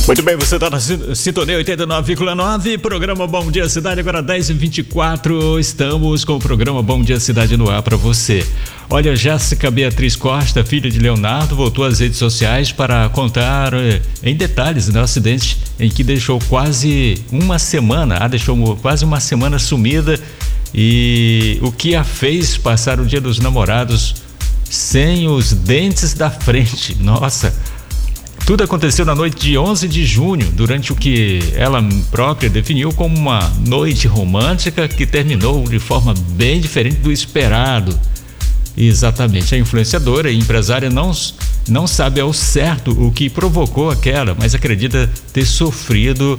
Muito bem, você está na Sintonia 89,9, programa Bom Dia Cidade, agora 10h24, estamos com o programa Bom Dia Cidade no ar para você. Olha, Jéssica Beatriz Costa, filha de Leonardo, voltou às redes sociais para contar em detalhes do acidente em que deixou quase uma semana sumida e o que a fez passar o Dia dos Namorados sem os dentes da frente. Nossa! Tudo aconteceu na noite de 11 de junho, durante o que ela própria definiu como uma noite romântica que terminou de forma bem diferente do esperado. Exatamente, a influenciadora e empresária não sabe ao certo o que provocou a queda, mas acredita ter sofrido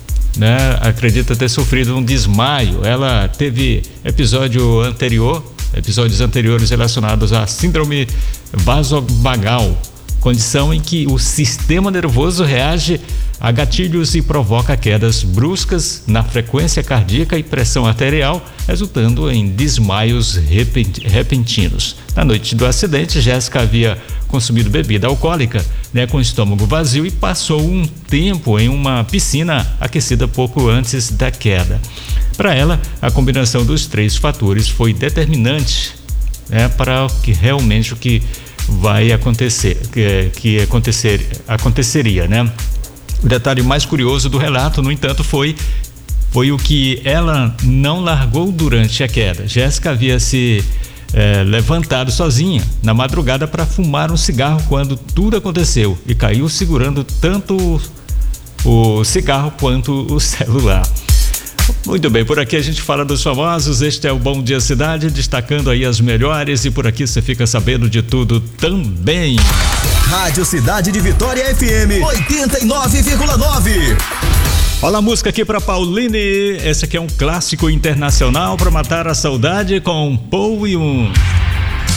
um desmaio. Ela teve episódios anteriores relacionados à síndrome vasovagal, condição em que o sistema nervoso reage a gatilhos e provoca quedas bruscas na frequência cardíaca e pressão arterial, resultando em desmaios repentinos. Na noite do acidente, Jéssica havia consumido bebida alcoólica, com o estômago vazio, e passou um tempo em uma piscina aquecida pouco antes da queda. Para ela, a combinação dos três fatores foi determinante para o que realmente vai acontecer, aconteceria, né? O detalhe mais curioso do relato, no entanto, foi o que ela não largou durante a queda. Jéssica havia se levantado sozinha na madrugada para fumar um cigarro quando tudo aconteceu e caiu segurando tanto o cigarro quanto o celular. Muito bem, por aqui a gente fala dos famosos. Este é o Bom Dia Cidade, destacando aí as melhores, e por aqui você fica sabendo de tudo também. Rádio Cidade de Vitória FM 89,9. Olha a música aqui para Pauline. Esse aqui é um clássico internacional para matar a saudade com Paul Young.